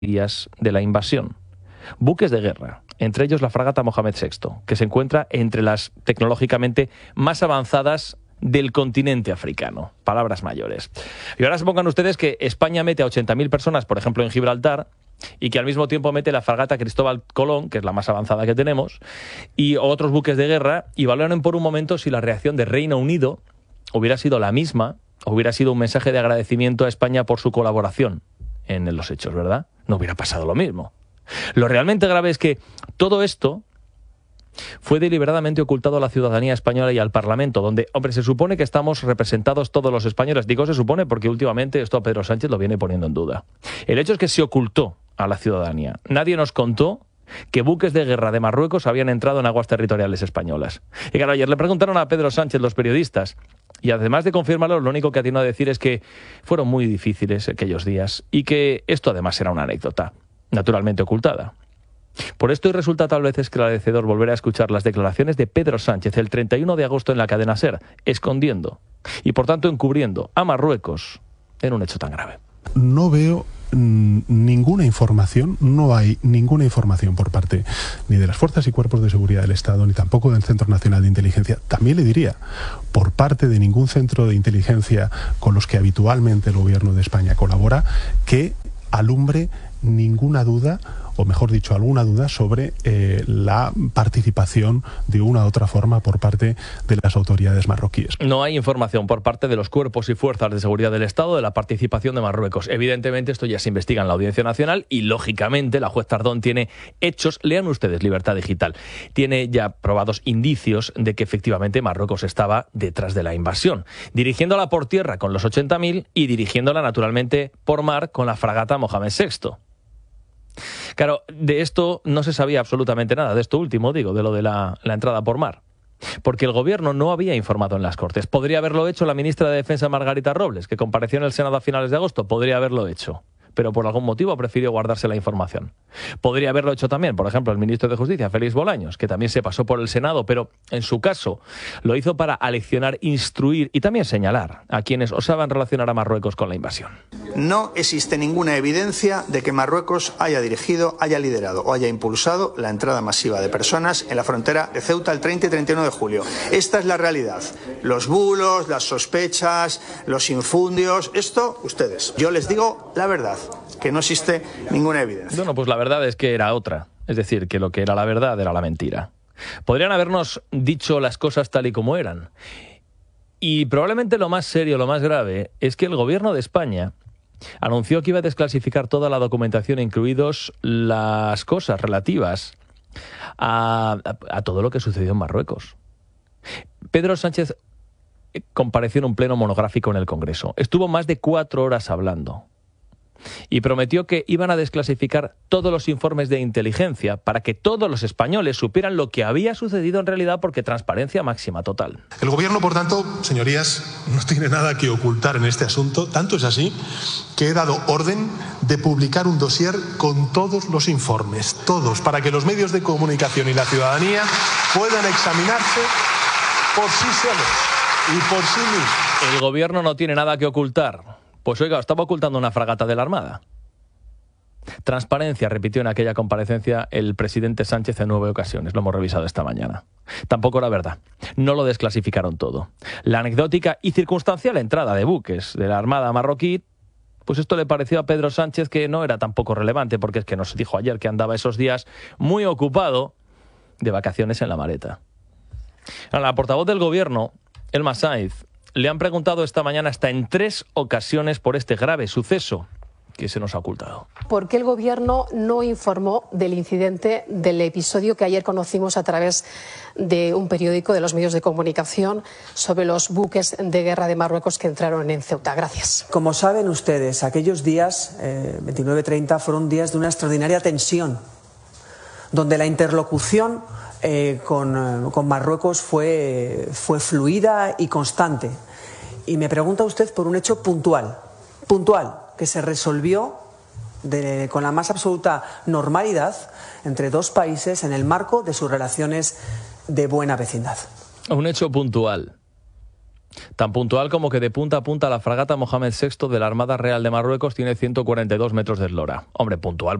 días de la invasión. Buques de guerra, entre ellos la fragata Mohamed VI, que se encuentra entre las tecnológicamente más avanzadas del continente africano. Palabras mayores. Y ahora se pongan ustedes que España mete a 80.000 personas, por ejemplo, en Gibraltar, y que al mismo tiempo mete la fragata Cristóbal Colón, que es la más avanzada que tenemos, y otros buques de guerra, y valoren por un momento si la reacción de Reino Unido hubiera sido la misma, hubiera sido un mensaje de agradecimiento a España por su colaboración en los hechos, ¿verdad? No hubiera pasado lo mismo. Lo realmente grave es que todo esto fue deliberadamente ocultado a la ciudadanía española y al Parlamento, donde, hombre, se supone que estamos representados todos los españoles. Digo se supone porque últimamente esto a Pedro Sánchez lo viene poniendo en duda. El hecho es que se ocultó a la ciudadanía. Nadie nos contó que buques de guerra de Marruecos habían entrado en aguas territoriales españolas. Y claro, ayer le preguntaron a Pedro Sánchez los periodistas, y además de confirmarlo, lo único que atinó a decir es que fueron muy difíciles aquellos días y que esto además era una anécdota, naturalmente ocultada. Por esto, y resulta tal vez esclarecedor volver a escuchar las declaraciones de Pedro Sánchez el 31 de agosto en la cadena SER, escondiendo y por tanto encubriendo a Marruecos en un hecho tan grave. No veo ninguna información, no hay ninguna información por parte ni de las fuerzas y cuerpos de seguridad del Estado, ni tampoco del Centro Nacional de Inteligencia, también le diría, por parte de ningún centro de inteligencia con los que habitualmente el gobierno de España colabora, que alumbre ninguna duda, o mejor dicho, alguna duda sobre la participación de una u otra forma por parte de las autoridades marroquíes. No hay información por parte de los cuerpos y fuerzas de seguridad del Estado de la participación de Marruecos. Evidentemente esto ya se investiga en la Audiencia Nacional y lógicamente la juez Tardón tiene hechos, lean ustedes Libertad Digital, tiene ya probados indicios de que efectivamente Marruecos estaba detrás de la invasión, dirigiéndola por tierra con los 80.000 y dirigiéndola naturalmente por mar con la fragata Mohamed VI. Claro, de esto no se sabía absolutamente nada, de esto último, digo, de lo de la entrada por mar. Porque el gobierno no había informado en las Cortes. Podría haberlo hecho la ministra de Defensa, Margarita Robles, que compareció en el Senado a finales de agosto. Podría haberlo hecho, pero por algún motivo prefirió guardarse la información. Podría haberlo hecho también, por ejemplo, el ministro de Justicia, Félix Bolaños, que también se pasó por el Senado, pero en su caso lo hizo para aleccionar, instruir y también señalar a quienes osaban relacionar a Marruecos con la invasión. No existe ninguna evidencia de que Marruecos haya dirigido, haya liderado o haya impulsado la entrada masiva de personas en la frontera de Ceuta el 30 y 31 de julio. Esta es la realidad. Los bulos, las sospechas, los infundios, esto, ustedes. Yo les digo la verdad, que no existe ninguna evidencia. Bueno, pues la verdad es que era otra. Es decir, que lo que era la verdad era la mentira. Podrían habernos dicho las cosas tal y como eran. Y probablemente lo más serio, lo más grave, es que el gobierno de España anunció que iba a desclasificar toda la documentación, incluidos las cosas relativas a todo lo que sucedió en Marruecos. Pedro Sánchez compareció en un pleno monográfico en el Congreso. Estuvo más de 4 horas hablando. Y prometió que iban a desclasificar todos los informes de inteligencia para que todos los españoles supieran lo que había sucedido en realidad, porque transparencia máxima total. El gobierno, por tanto, señorías, no tiene nada que ocultar en este asunto. Tanto es así que he dado orden de publicar un dossier con todos los informes, todos, para que los medios de comunicación y la ciudadanía puedan examinarse por sí solos y por sí mismos. El gobierno no tiene nada que ocultar. Pues oiga, estaba ocultando una fragata de la Armada. Transparencia, repitió en aquella comparecencia el presidente Sánchez en 9 ocasiones. Lo hemos revisado esta mañana. Tampoco era verdad. No lo desclasificaron todo. La anecdótica y circunstancial entrada de buques de la Armada marroquí, pues esto le pareció a Pedro Sánchez que no era tampoco relevante, porque es que nos dijo ayer que andaba esos días muy ocupado de vacaciones en la maleta. A la portavoz del gobierno, Elma Sainz, le han preguntado esta mañana hasta en 3 ocasiones por este grave suceso que se nos ha ocultado. ¿Por qué el gobierno no informó del incidente, del episodio que ayer conocimos a través de un periódico, de los medios de comunicación, sobre los buques de guerra de Marruecos que entraron en Ceuta? Gracias. Como saben ustedes, aquellos días, 29-30, fueron días de una extraordinaria tensión, donde la interlocución con Marruecos fue fluida y constante. Y me pregunta usted por un hecho puntual, que se resolvió con la más absoluta normalidad entre dos países en el marco de sus relaciones de buena vecindad. Un hecho puntual. Tan puntual como que de punta a punta la fragata Mohamed VI de la Armada Real de Marruecos tiene 142 metros de eslora. Hombre, puntual